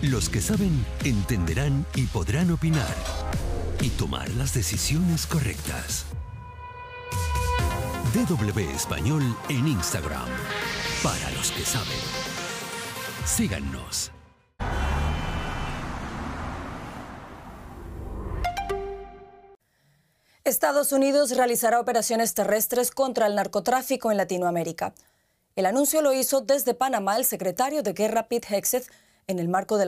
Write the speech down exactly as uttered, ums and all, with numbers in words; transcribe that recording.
Los que saben entenderán y podrán opinar y tomar las decisiones correctas. D W Español en Instagram. Para los que saben. Síganos. Estados Unidos realizará operaciones terrestres contra el narcotráfico en Latinoamérica. El anuncio lo hizo desde Panamá el secretario de Guerra Pete Hegseth en el marco de la